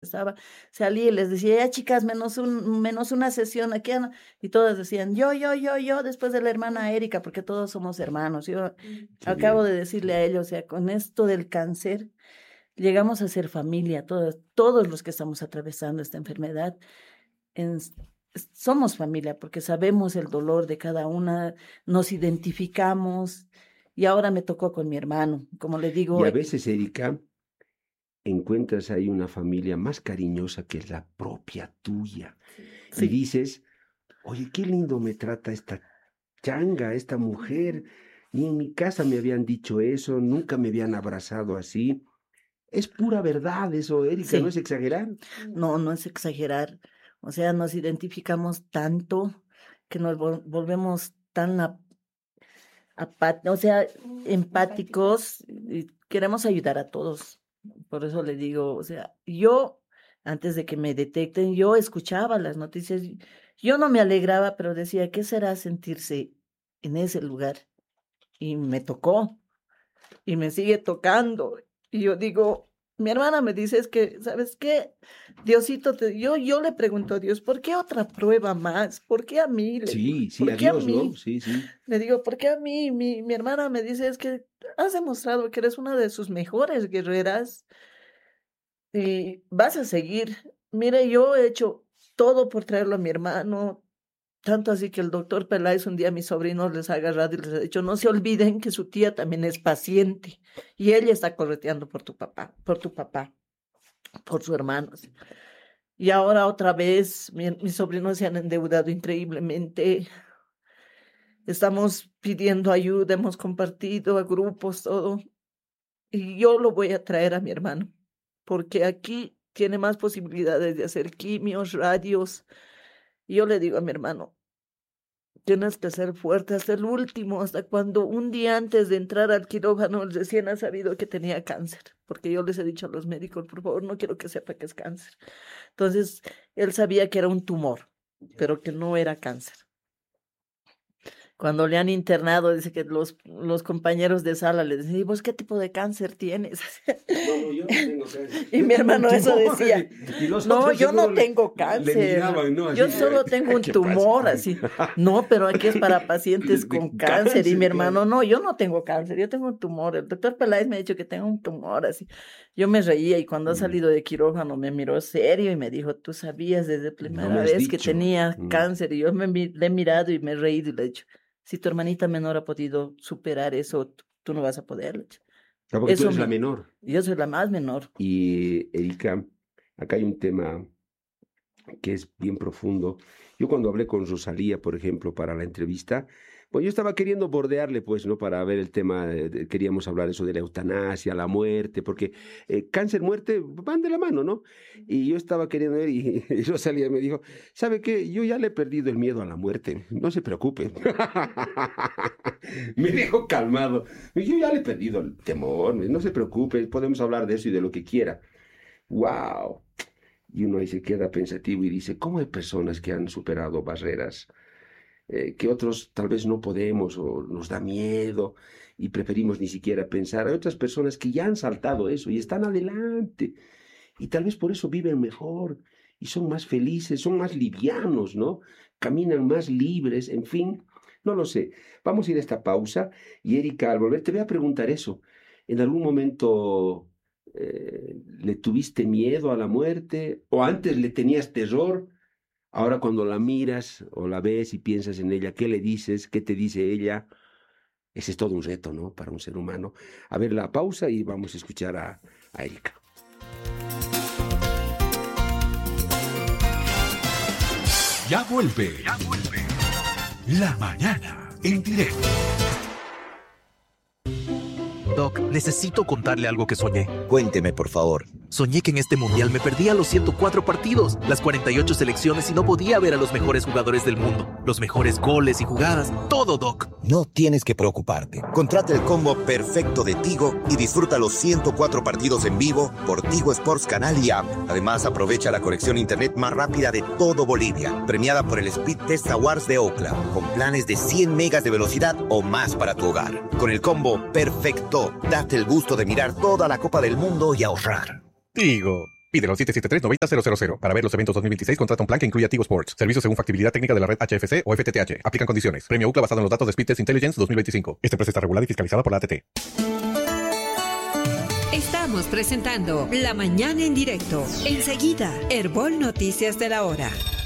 estaba, salía y les decía, ya chicas, menos una sesión aquí, y todas decían, yo, después de la hermana Erika, porque todos somos hermanos. Yo acabo de decirle a ella, o sea, con esto del cáncer, llegamos a ser familia, todos los que estamos atravesando esta enfermedad, en- somos familia, porque sabemos el dolor de cada una, nos identificamos, y ahora me tocó con mi hermano, como le Y digo. a veces, Erika, encuentras ahí una familia más cariñosa que la propia tuya. Sí. Y dices, oye, qué lindo me trata esta changa, esta mujer. Ni en mi casa me habían dicho eso, nunca me habían abrazado así. Es pura verdad eso, Erika, Sí. no es exagerar. No es exagerar. O sea, nos identificamos tanto que nos volvemos tan o sea, empáticos y queremos ayudar a todos. Por eso le digo, o sea, yo, antes de que me detecten, yo escuchaba las noticias. Yo no me alegraba, pero decía, ¿qué será sentirse en ese lugar? Y me tocó, y me sigue tocando. Y yo digo, mi hermana me dice, es que, ¿sabes qué? Diosito, yo le pregunto a Dios, ¿por qué otra prueba más? ¿Por qué a mí? Le digo, Sí, sí, ¿por a qué a Dios, ¿no? mí? Sí, sí. Le digo, ¿por qué a mí? Mi hermana me dice, es que has demostrado que eres una de sus mejores guerreras y vas a seguir. Mire, yo he hecho todo por traerlo a mi hermano, tanto así que el doctor Peláez un día a mis sobrinos les ha agarrado y les ha dicho, no se olviden que su tía también es paciente y ella está correteando por tu papá, por su hermano. Y ahora otra vez mis sobrinos se han endeudado increíblemente. Estamos pidiendo ayuda, hemos compartido a grupos, todo. Y yo lo voy a traer a mi hermano, porque aquí tiene más posibilidades de hacer quimios, radios. Y yo le digo a mi hermano, tienes que ser fuerte hasta el último, hasta cuando un día antes de entrar al quirófano recién ha sabido que tenía cáncer, porque yo les he dicho a los médicos, por favor, no quiero que sepa que es cáncer. Entonces, él sabía que era un tumor, pero que no era cáncer. Cuando le han internado, dice que los compañeros de sala le dicen, ¿y vos qué tipo de cáncer tienes? No, yo no tengo cáncer. Y mi hermano eso decía, no, yo no tengo Le cáncer, miraban, ¿no? Así, yo solo tengo un ¿qué tumor, pasa? así. No, pero aquí es para pacientes con cáncer. Y mi hermano, no, yo no tengo cáncer, yo tengo un tumor. El doctor Peláez me ha dicho que tengo un tumor, así. Yo me reía y cuando ha salido de quirófano me miró serio y me dijo, tú sabías desde primera me has vez que dicho. tenía cáncer. Y yo le he mirado y me he reído y le he dicho, si tu hermanita menor ha podido superar eso, tú no vas a poder. Le he dicho. Claro, porque tú Eso eres la menor. Yo soy la más menor. Y Erika, acá hay un tema que es bien profundo. Yo cuando hablé con Rosalía, por ejemplo, para la entrevista, pues yo estaba queriendo bordearle, pues, ¿no? Para ver el tema, queríamos hablar eso de la eutanasia, la muerte, porque cáncer, muerte van de la mano, ¿no? Y yo estaba queriendo ver y Rosalía me dijo, ¿sabe qué? Yo ya le he perdido el miedo a la muerte, no se preocupe. Me dijo calmado, yo ya le he perdido el temor, no se preocupe, podemos hablar de eso y de lo que quiera. ¡Wow! Y uno ahí se queda pensativo y dice, ¿cómo hay personas que han superado barreras que otros tal vez no podemos o nos da miedo y preferimos ni siquiera pensar? Hay otras personas que ya han saltado eso y están adelante y tal vez por eso viven mejor y son más felices, son más livianos, ¿no? Caminan más libres, en fin, no lo sé. Vamos a ir a esta pausa y Erika, al volver te voy a preguntar eso. ¿En algún momento le tuviste miedo a la muerte o antes le tenías terror? Ahora cuando la miras o la ves y piensas en ella, ¿qué le dices? ¿Qué te dice ella? Ese es todo un reto, ¿no? Para un ser humano. A ver, la pausa y vamos a escuchar a Erika. Ya vuelve. La mañana en directo. Doc, necesito contarle algo que soñé. Cuénteme, por favor. Soñé que en este mundial me perdía los 104 partidos, las 48 selecciones y no podía ver a los mejores jugadores del mundo, los mejores goles y jugadas, todo, Doc. No tienes que preocuparte. Contrata el combo perfecto de Tigo y disfruta los 104 partidos en vivo por Tigo Sports Canal y App. Además, aprovecha la conexión internet más rápida de todo Bolivia, premiada por el Speed Test Awards de Ookla, con planes de 100 megas de velocidad o más para tu hogar. Con el combo perfecto, date el gusto de mirar toda la Copa del Mundo y ahorrar. Tigo, Pídelo al 773-90-000. Para ver los eventos 2026, contrata un plan que incluya Tigo Sports. Servicios según factibilidad técnica de la red HFC o FTTH. Aplican condiciones. Premio UCLA basado en los datos de Speedtest Intelligence 2025. Esta empresa está regulada y fiscalizada por la ATT. Estamos presentando La Mañana en Directo. Enseguida, Herbol Noticias de la Hora.